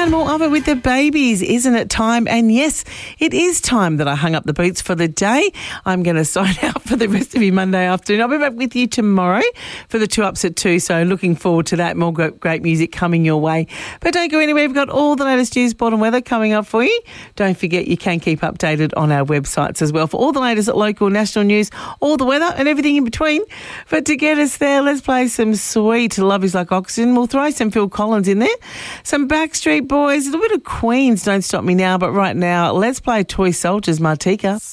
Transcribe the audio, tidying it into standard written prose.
and more of it with the babies. Isn't it time? And yes, it is time that I hung up the boots for the day. I'm going to sign out for the rest of your Monday afternoon. I'll be back with you tomorrow for the 2 Ups at 2. So looking forward to that. More great music coming your way. But don't go anywhere. We've got all the latest news, sport and weather coming up for you. Don't forget you can keep updated on our websites as well for all the latest local, national news, all the weather and everything in between. But to get us there, let's play some sweet Love Is Like Oxygen. We'll throw some Phil Collins in there. Some Backstreet Boys, a little bit of Queen's Don't Stop Me Now, but right now, let's play Toy Soldiers, Martika.